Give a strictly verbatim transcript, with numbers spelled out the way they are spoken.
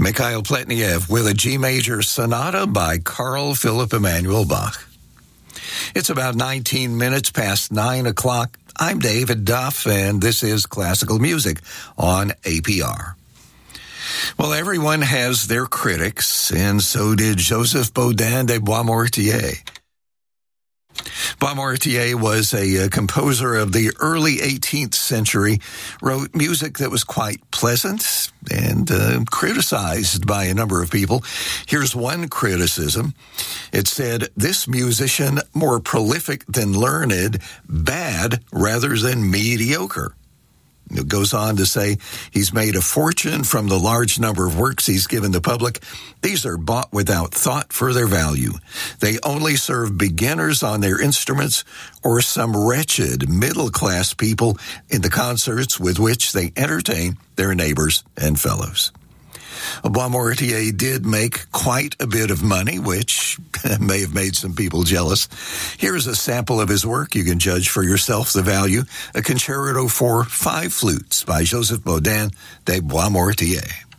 Mikhail Pletniev with a G major sonata by Carl Philipp Emanuel Bach. It's about nineteen minutes past nine o'clock. I'm David Duff, and this is Classical Music on A P R. Well, everyone has their critics, and so did Joseph Bodin de Boismortier. Boismortier was a, a composer of the early eighteenth century, wrote music that was quite pleasant and uh, criticized by a number of people. Here's one criticism. It said, this musician more prolific than learned, bad rather than mediocre. It goes on to say he's made a fortune from the large number of works he's given the public. These are bought without thought for their value. They only serve beginners on their instruments or some wretched middle-class people in the concerts with which they entertain their neighbors and fellows. Boismortier did make quite a bit of money, which may have made some people jealous. Here's a sample of his work. You can judge for yourself the value. A concerto for five flutes by Joseph Bodin de Boismortier.